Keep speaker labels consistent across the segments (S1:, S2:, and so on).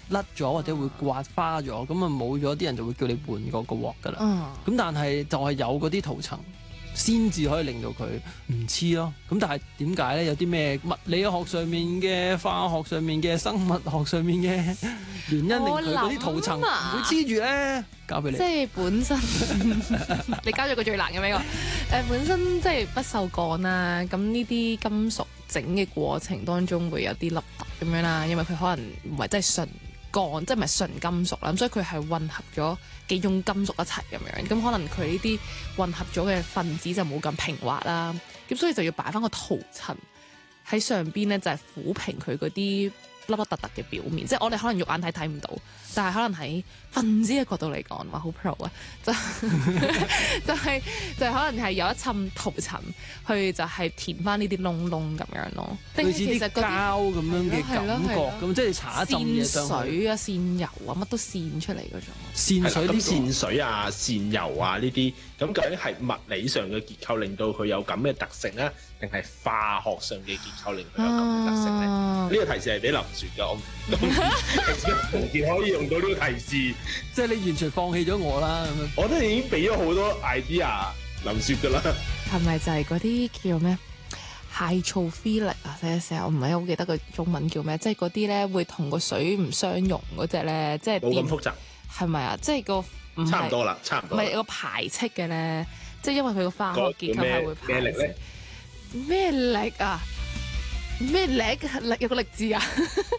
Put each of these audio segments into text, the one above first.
S1: 甩咗或者會刮花咗，咁啊冇咗，啲人就會叫你換個鑊㗎啦。咁但係就係有嗰啲塗層先至可以令到佢唔黐咯。咁但係點解咧？有啲咩物理學上面嘅、化學上面嘅、生物學上面嘅原因令佢嗰啲塗層唔會黐住咧？交俾你。
S2: 即係本身你交咗個最難嘅俾我。本身即係不鏽鋼啦，咁呢啲金屬整嘅過程當中會有啲凹凸咁樣啦，因為佢可能唔係真係純鋼，即係唔係純金屬啦，咁所以佢係混合咗幾種金屬一齊咁樣，咁可能佢呢啲混合咗嘅分子就冇咁平滑啦，咁所以就要擺翻個塗層喺上邊咧，就係撫平佢嗰啲凹凹凸凸嘅表面，即係我哋可能肉眼睇唔到，但係可能喺分子嘅角度嚟講，話好 pro 啊，就係可能係有一層塗層去就係填翻呢啲窿窿咁樣咯，
S1: 類似啲膠咁樣嘅感覺，咁即係搽一浸嘢上去。
S2: 線水啊、線油啊，乜都線出嚟嗰種。
S1: 線水
S3: 咁線水啊、線油啊呢啲，咁究竟係物理上嘅結構令到佢有咁嘅特性咧，定係化學上嘅結構令佢有咁嘅特性咧？呢個提示係俾林雪嘅，我唔平時可以用到呢個提示，
S1: 即係你完全放棄咗我啦咁樣。
S3: 我都已經俾咗好多 idea 林雪㗎啦。
S2: 係咪就係嗰啲叫咩？hydrophilic 啊，成日我唔係好記得個中文叫咩，即係嗰啲咧會同個水唔相容嗰隻咧，即係
S3: 冇咁複雜，
S2: 係咪啊？即係個
S3: 差唔多啦，差唔多。
S2: 唔係個排斥嘅咧，即係因為佢個化學結構係會排
S3: 咩力咧？
S2: 咩力啊？咩力？力有個力字啊？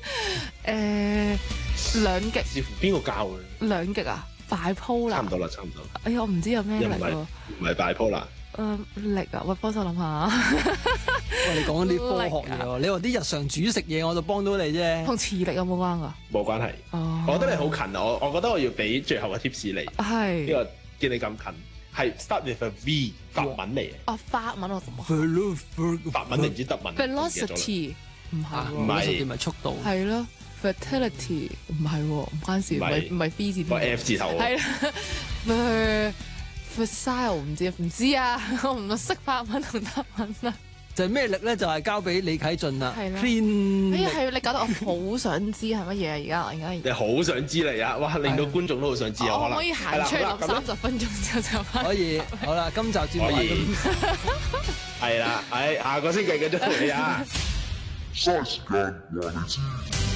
S2: 兩極。
S3: 視乎邊個教嘅？
S2: 兩極啊？bipolar。差唔
S3: 多啦，差唔多。
S2: 哎呀，我唔知有咩力喎。
S3: 唔係 bipolar。
S2: 力啊！喂，幫手諗下。
S1: 喂，你講啲科學嘢喎，你話啲日常煮食嘢我就幫到你啫。
S2: 同磁力有冇關㗎？
S3: 冇關係。我覺得你好近啊！我覺得我要俾最後嘅 tips 你。
S2: 係。
S3: 呢個見你咁近，係 start with a V 法文嚟嘅。
S2: 哦，法文我就
S3: 法文定唔知德文
S2: ？Velocity 唔係喎。
S1: 唔係咪速度？
S2: 係咯。Fertility 唔係喎，唔關事，唔係 B 字。
S3: 個 F 字頭。
S2: 係啦。Facile 唔知啊，我唔識法文同德文啦。
S1: 就係咩力咧？就係交俾李啟俊啦。
S2: 係啦。
S1: Clean
S2: 哎呀，係你搞到我好想知係乜嘢啊！而家
S3: 你好想知嚟啊！哇，令到觀眾都好想知啊！
S2: 可唔可以行出去30分鐘之後就翻？
S1: 可以。好啦，今集節目
S3: 可以。係啦，下個星期繼續同你啊。嘥時間話你知。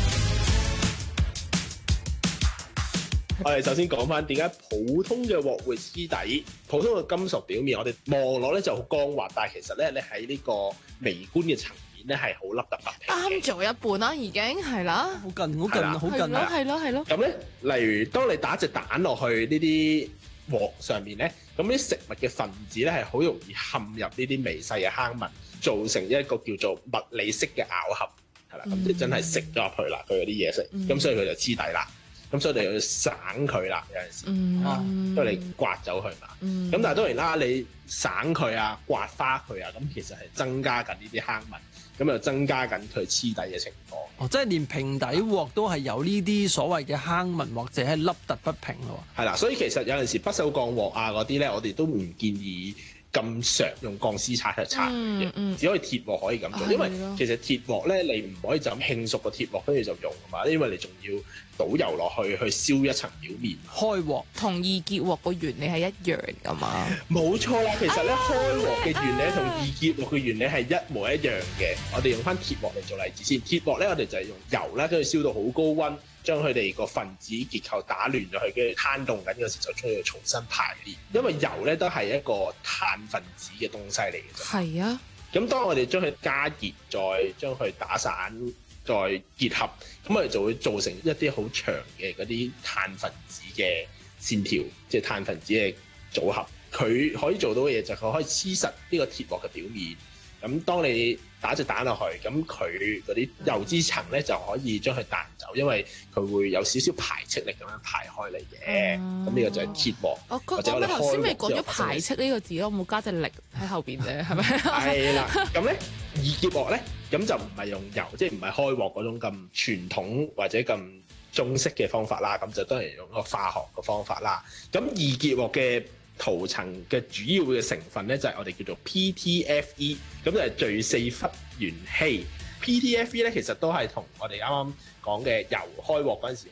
S3: 我哋首先講翻點解普通嘅鑊會黐底，普通嘅金屬表面，我哋望落咧就好光滑，但係其實咧你喺呢個微觀嘅層面咧係好凹凸不平。
S2: 啱咗一半啦，已經係啦。
S1: 好近，好近，好近啊！
S2: 係咯。
S3: 咁咧，例如當你打隻蛋落去呢啲鑊上面咧，咁啲食物嘅分子咧係好容易陷入呢啲微細嘅坑紋，造成一個叫做物理式嘅咬合，係啦。咁你真係食咗入去啦，佢嗰啲嘢食，咁所以佢就黐底啦。咁所以你要省佢啦，有陣時，因為你刮走佢嘛。咁但係當然啦，你省佢啊、刮花佢啊，咁其實係增加緊呢啲坑紋，咁又增加緊佢黐底嘅情況。
S1: 哦，即係連平底鑊都係有呢啲所謂嘅坑紋或者係凹凸不平咯。
S3: 係啦，所以其實有陣時不鏽鋼鑊啊嗰啲咧，我哋都唔建議咁常用鋼絲刷去刷嘅，只可以鐵鑊可以咁做，因為其實鐵鑊咧你唔可以就咁輕熟個鐵鑊跟住就用㗎嘛，因為你仲要倒油落去燒一層表面。
S1: 開鑊
S2: 同易結鑊個原理係一樣㗎嘛？
S3: 冇錯啦，其實咧開鑊嘅原理同易結鑊嘅原理係一模一樣嘅。我哋用翻鐵鑊嚟做例子先，鐵鑊咧我哋就係用油啦，跟住燒到好高溫，將佢哋個分子結構打亂咗佢，跟住攤凍緊嗰時就出去重新排列。因為油咧都係一個碳分子嘅東西嚟嘅啫。
S2: 係啊。咁
S3: 當我哋將佢加熱，再將佢打散，再結合，咁我哋就會造成一啲好長嘅嗰啲碳分子嘅線條，即係碳分子嘅組合。佢可以做到嘅嘢就係佢可以黐實呢個鐵鑊嘅表面。咁當你打隻蛋落去，咁佢嗰啲油脂層咧就可以將佢彈走，因為佢會有少少排斥力咁樣排開嚟嘅。咁呢個就係鐵鑊。或者我哋
S2: 頭先咪講咗排斥呢個字咯，我冇加隻力喺後邊啫，係咪？
S3: 係啦，咁咧易結鑊咧，咁就唔係用油，即係唔係開鑊嗰種咁傳統或者咁中式嘅方法啦。咁就當然用個化學嘅方法啦。咁易結鑊嘅塗層嘅主要嘅成分咧就係我哋叫做 PTFE， 咁就係聚四氟元烯。PTFE 咧其實都係同我哋啱啱講嘅油開鑊嗰陣時